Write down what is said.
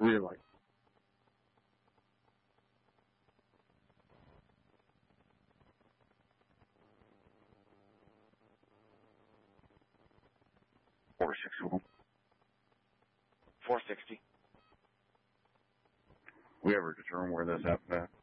Really? $461. 460. We ever determine where this happened at?